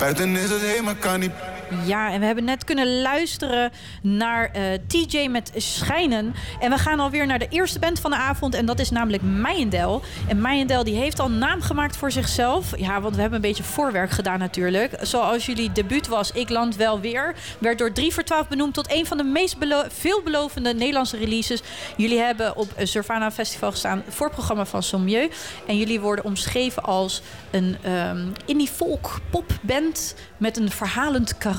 Buiten is het helemaal kan niet. Ja, en we hebben net kunnen luisteren naar TJ met Schijnen. En we gaan alweer naar de eerste band van de avond. En dat is namelijk Meiendel. En Meiendel die heeft al naam gemaakt voor zichzelf. Ja, want we hebben een beetje voorwerk gedaan natuurlijk. Zoals jullie debuut was Ik Land Wel Weer. Werd door 3 voor 12 benoemd tot een van de meest veelbelovende Nederlandse releases. Jullie hebben op Surfana Festival gestaan voor het programma van Sommieu. En jullie worden omschreven als een indie folk popband met een verhalend karakter.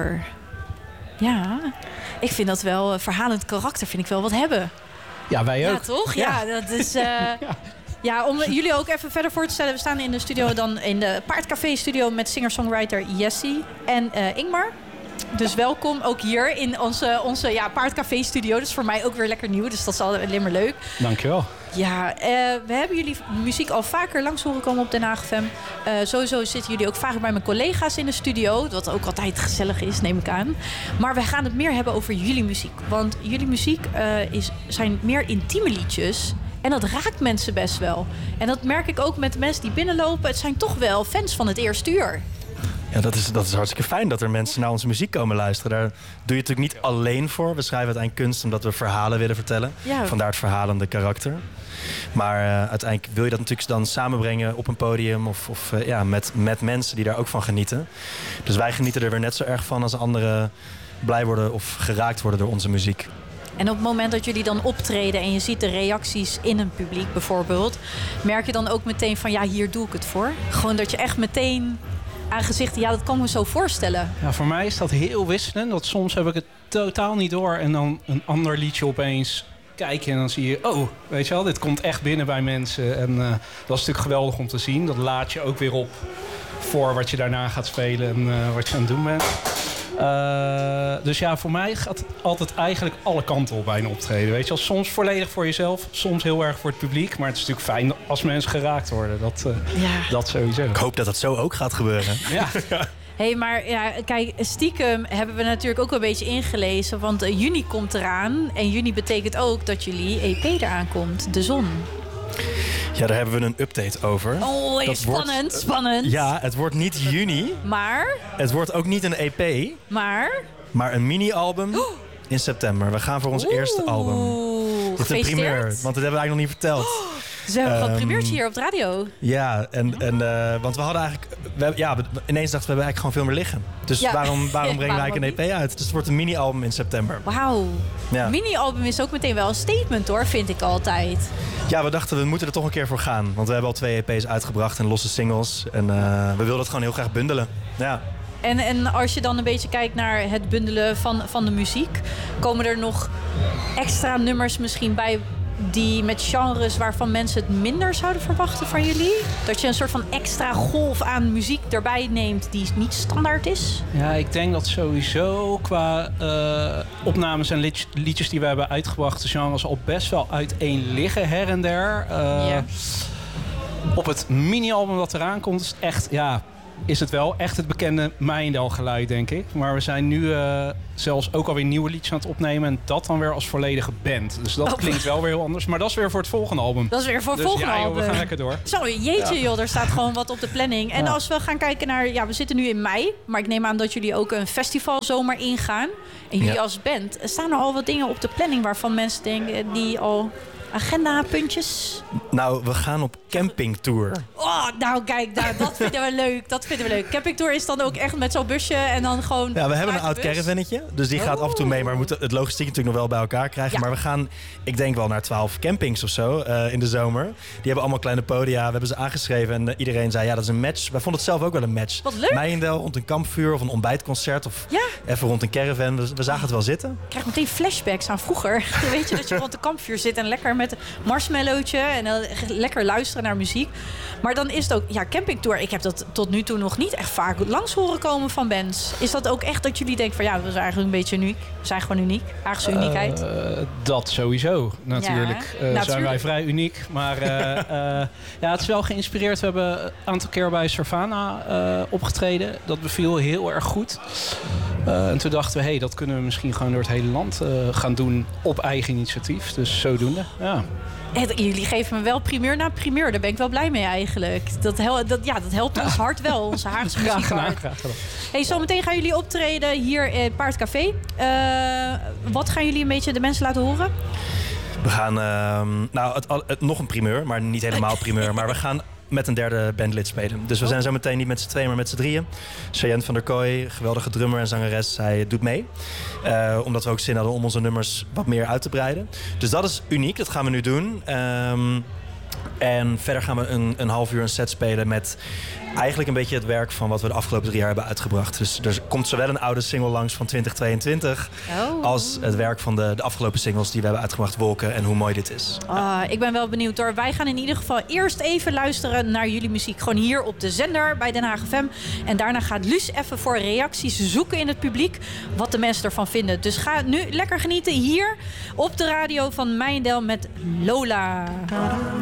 Ja, ik vind dat wel verhalend karakter, vind ik wel wat hebben. Ja, wij ook. Ja, toch? Ja, dat is... Ja, om jullie ook even verder voor te stellen. We staan in de studio dan in de Paardcafé studio met singer-songwriter Jessie en Ingmar. Dus welkom ook hier in onze Paardcafé studio. Dat is voor mij ook weer lekker nieuw, dus dat is alleen maar leuk. Dankjewel. Ja, we hebben jullie muziek al vaker langs horen komen op Den Haag FM. Sowieso zitten jullie ook vaak bij mijn collega's in de studio. Wat ook altijd gezellig is, neem ik aan. Maar we gaan het meer hebben over jullie muziek. Want jullie muziek zijn meer intieme liedjes. En dat raakt mensen best wel. En dat merk ik ook met de mensen die binnenlopen. Het zijn toch wel fans van het eerste uur. Ja, dat is hartstikke fijn dat er mensen naar onze muziek komen luisteren. Daar doe je het natuurlijk niet alleen voor. We schrijven het aan kunst omdat we verhalen willen vertellen. Ja. Vandaar het verhalende karakter. Maar uiteindelijk wil je dat natuurlijk dan samenbrengen op een podium of met mensen die daar ook van genieten. Dus wij genieten er weer net zo erg van als anderen blij worden of geraakt worden door onze muziek. En op het moment dat jullie dan optreden en je ziet de reacties in een publiek bijvoorbeeld, merk je dan ook meteen van ja, hier doe ik het voor? Gewoon dat je echt meteen aan gezichten, ja, dat kan me zo voorstellen. Ja, voor mij is dat heel wisselend. Dat soms heb ik het totaal niet door en dan een ander liedje opeens kijk je en dan zie je, oh, weet je wel, dit komt echt binnen bij mensen. En dat is natuurlijk geweldig om te zien. Dat laat je ook weer op voor wat je daarna gaat spelen en wat je aan het doen bent. Dus ja, voor mij gaat het altijd eigenlijk alle kanten op bij een optreden. Weet je wel, soms volledig voor jezelf, soms heel erg voor het publiek. Maar het is natuurlijk fijn als mensen geraakt worden. Dat sowieso. Ik hoop dat dat zo ook gaat gebeuren. Ja. Hé, maar ja, kijk, stiekem hebben we natuurlijk ook een beetje ingelezen. Want juni komt eraan. En juni betekent ook dat jullie EP eraan komt. De Zon. Ja, daar hebben we een update over. Oh, spannend. Ja, het wordt niet juni. Maar? Het wordt ook niet een EP. Maar een mini-album in september. We gaan voor ons eerste album. Dit is een primeur, want dat hebben we eigenlijk nog niet verteld. Dus we hebben gewoon een primeurtje hier op de radio. Ja, want we hadden eigenlijk... ineens dachten we hebben eigenlijk gewoon veel meer liggen. Dus waarom brengen we eigenlijk een EP uit? Dus het wordt een mini-album in september. Wauw. Ja. Mini-album is ook meteen wel een statement hoor, vind ik altijd. Ja, we dachten we moeten er toch een keer voor gaan. Want we hebben al 2 EP's uitgebracht en losse singles. En we wilden het gewoon heel graag bundelen. Ja. En als je dan een beetje kijkt naar het bundelen van de muziek, komen er nog extra nummers misschien bij die met genres waarvan mensen het minder zouden verwachten van jullie? Dat je een soort van extra golf aan muziek erbij neemt die niet standaard is? Ja, ik denk dat sowieso qua opnames en liedjes die we hebben uitgebracht, de genres al best wel uiteen liggen her en der. Op het mini-album dat eraan komt is echt, is het wel echt het bekende Meiendel geluid, denk ik. Maar we zijn nu zelfs ook alweer nieuwe liedjes aan het opnemen. En dat dan weer als volledige band. Dus dat klinkt wel weer heel anders. Maar dat is weer voor het volgende album. Dat is weer voor het volgende album. Joh, we gaan lekker door. Zo, jeetje joh, er staat gewoon wat op de planning. En als we gaan kijken naar... Ja, we zitten nu in mei. Maar ik neem aan dat jullie ook een festivalzomer ingaan. En jullie als band, staan er al wat dingen op de planning waarvan mensen denken die al... Agenda-puntjes? Nou, we gaan op campingtour. Oh, nou kijk, dat vinden we leuk. Campingtour is dan ook echt met zo'n busje en dan gewoon... Ja, we hebben een oud caravannetje. Dus die gaat af en toe mee. Maar we moeten het logistiek natuurlijk nog wel bij elkaar krijgen. Ja. Maar we gaan, ik denk wel naar 12 campings of zo in de zomer. Die hebben allemaal kleine podia. We hebben ze aangeschreven en iedereen zei, ja, dat is een match. Wij vonden het zelf ook wel een match. Wat leuk. Meiendel rond een kampvuur of een ontbijtconcert. Of even rond een caravan. We zagen het wel zitten. Ik krijg meteen flashbacks aan vroeger. Weet je dat je rond de kampvuur zit en lekker met een marshmallowtje en dan lekker luisteren naar muziek. Maar dan is het ook, campingtour. Ik heb dat tot nu toe nog niet echt vaak langs horen komen van bands. Is dat ook echt dat jullie denken van dat is eigenlijk een beetje uniek? We zijn gewoon uniek. Eigenlijk uniekheid. Dat sowieso, natuurlijk. Zijn wij vrij uniek. Maar het is wel geïnspireerd. We hebben een aantal keer bij Surfana opgetreden. Dat beviel heel erg goed. En toen dachten we, dat kunnen we misschien gewoon door het hele land gaan doen op eigen initiatief. Dus zodoende, ja. Jullie geven me wel primeur na primeur. Daar ben ik wel blij mee eigenlijk. Dat helpt ons hart wel, onze Haagse muziekhart. Graag gedaan. Hey, zometeen gaan jullie optreden hier in Paardcafé. Wat gaan jullie een beetje de mensen laten horen? We gaan nog een primeur, maar niet helemaal primeur. Maar we gaan met een derde bandlid spelen. Dus we zijn zo meteen niet met z'n tweeën, maar met z'n drieën. Cheyenne van der Kooi, geweldige drummer en zangeres, zij doet mee. Omdat we ook zin hadden om onze nummers wat meer uit te breiden. Dus dat is uniek, dat gaan we nu doen. En verder gaan we een half uur een set spelen met eigenlijk een beetje het werk van wat we de afgelopen 3 jaar hebben uitgebracht. Dus er komt zowel een oude single langs van 2022... als het werk van de afgelopen singles die we hebben uitgebracht, Wolken en Hoe Mooi Dit Is. Ik ben wel benieuwd hoor. Wij gaan in ieder geval eerst even luisteren naar jullie muziek. Gewoon hier op de zender bij Den Haag FM. En daarna gaat Luus even voor reacties zoeken in het publiek. Wat de mensen ervan vinden. Dus ga nu lekker genieten hier op de radio van Mijndel met Lola.